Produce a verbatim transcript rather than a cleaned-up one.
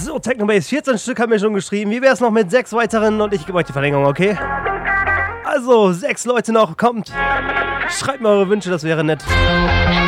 So, Technobase, vierzehn Stück haben wir schon geschrieben. Wie wär's noch mit sechs weiteren und ich gebe euch die Verlängerung, okay? Also, sechs Leute noch, kommt. Schreibt mir eure Wünsche, das wäre nett.